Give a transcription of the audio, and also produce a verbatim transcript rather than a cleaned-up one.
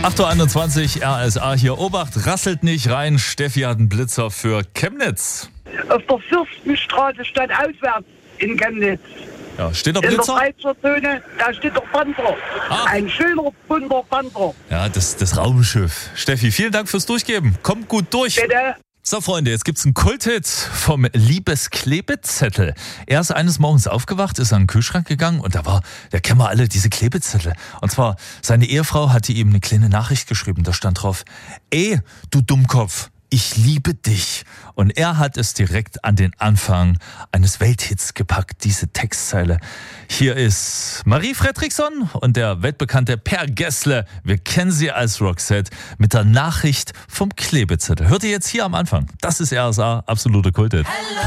acht Uhr einundzwanzig, R S A hier. Obacht, rasselt nicht rein. Steffi hat einen Blitzer für Chemnitz. Auf der Fürstenstraße stadtauswärts in Chemnitz. Ja, steht der In der Blitzer? Freizeitzone, da steht der Panther. Ah. Ein schöner, bunter Panther. Ja, das, das Raumschiff. Steffi, vielen Dank fürs Durchgeben. Kommt gut durch. Bitte. So, Freunde, jetzt gibt's einen Kulthit vom Liebesklebezettel. Er ist eines Morgens aufgewacht, ist an den Kühlschrank gegangen und da war, da kennen wir alle diese Klebezettel. Und zwar, seine Ehefrau hatte ihm eine kleine Nachricht geschrieben, da stand drauf: Ey, du Dummkopf, ich liebe dich. Und er hat es direkt an den Anfang eines Welthits gepackt, diese Textzeile. Hier ist Marie Fredriksson und der weltbekannte Per Gessle. Wir kennen sie als Roxette mit der Nachricht vom Klebezettel. Hört ihr jetzt hier am Anfang. Das ist R S A, absolute Kulthit.